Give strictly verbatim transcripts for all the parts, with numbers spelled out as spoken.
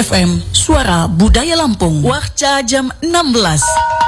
F M, Suara Budaya Lampung. Waktu jam enam belas.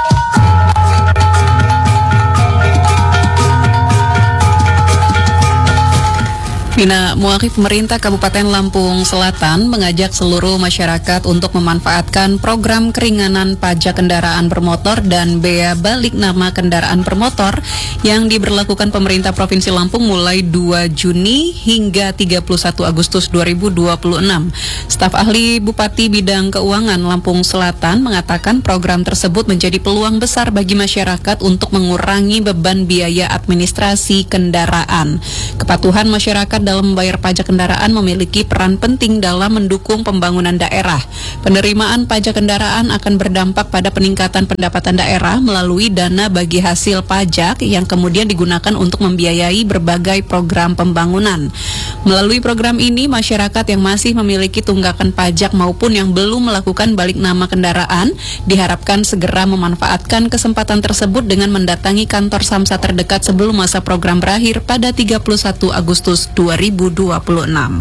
Bina Muakhi Pemerintah Kabupaten Lampung Selatan mengajak seluruh masyarakat untuk memanfaatkan program keringanan pajak kendaraan bermotor dan bea balik nama kendaraan bermotor yang diberlakukan pemerintah Provinsi Lampung mulai dua Juni hingga tiga puluh satu Agustus dua ribu dua puluh enam. Staf ahli Bupati Bidang Keuangan Lampung Selatan mengatakan program tersebut menjadi peluang besar bagi masyarakat untuk mengurangi beban biaya administrasi kendaraan. Kepatuhan masyarakat dalam membayar pajak kendaraan memiliki peran penting dalam mendukung pembangunan daerah. Penerimaan pajak kendaraan akan berdampak pada peningkatan pendapatan daerah melalui dana bagi hasil pajak yang kemudian digunakan untuk membiayai berbagai program pembangunan. Melalui program ini, masyarakat yang masih memiliki tunggakan pajak maupun yang belum melakukan balik nama kendaraan diharapkan segera memanfaatkan kesempatan tersebut dengan mendatangi kantor Samsat terdekat sebelum masa program berakhir pada tiga puluh satu Agustus dua ribu dua puluh enam.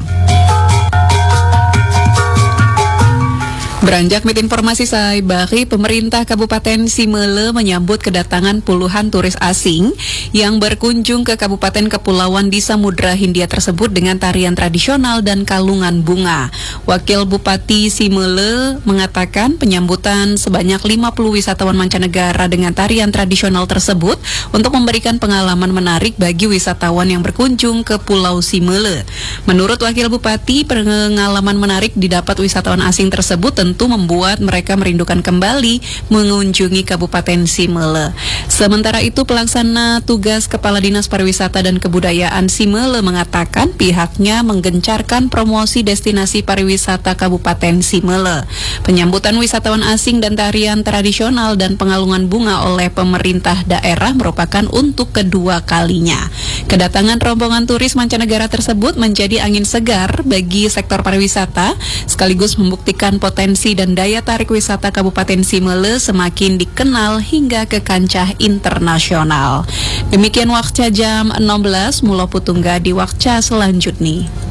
Beranjak mit informasi saya bari, pemerintah Kabupaten Simele menyambut kedatangan puluhan turis asing yang berkunjung ke Kabupaten Kepulauan di Samudra Hindia tersebut dengan tarian tradisional dan kalungan bunga. Wakil Bupati Simele mengatakan penyambutan sebanyak lima puluh wisatawan mancanegara dengan tarian tradisional tersebut untuk memberikan pengalaman menarik bagi wisatawan yang berkunjung ke Pulau Simele. Menurut Wakil Bupati, pengalaman menarik didapat wisatawan asing tersebut tentu Tentu membuat mereka merindukan kembali mengunjungi Kabupaten Simele. Sementara itu, pelaksana tugas Kepala Dinas Pariwisata dan Kebudayaan Simele mengatakan pihaknya menggencarkan promosi destinasi pariwisata Kabupaten Simele. Penyambutan wisatawan asing dan tarian tradisional dan pengalungan bunga oleh pemerintah daerah merupakan untuk kedua kalinya. Kedatangan rombongan turis mancanegara tersebut menjadi angin segar bagi sektor pariwisata sekaligus membuktikan potensi dan daya tarik wisata Kabupaten Simele semakin dikenal hingga ke kancah internasional. Demikian waktu jam enam belas, Mulo Putungga di waktu selanjutnya.